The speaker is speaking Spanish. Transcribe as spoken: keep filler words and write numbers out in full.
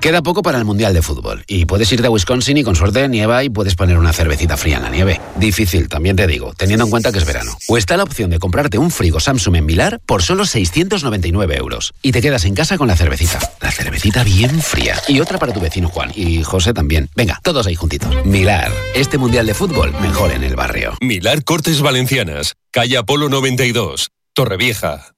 Queda poco para el Mundial de Fútbol y puedes irte a Wisconsin y con suerte nieva y puedes poner una cervecita fría en la nieve. Difícil, también te digo, teniendo en cuenta que es verano. O está la opción de comprarte un frigo Samsung en Milar por solo seiscientos noventa y nueve euros y te quedas en casa con la cervecita. La cervecita bien fría. Y otra para tu vecino Juan y José también. Venga, todos ahí juntitos. Milar, este Mundial de Fútbol mejor en el barrio. Milar Cortes Valencianas, calle Apolo noventa y dos, Torrevieja.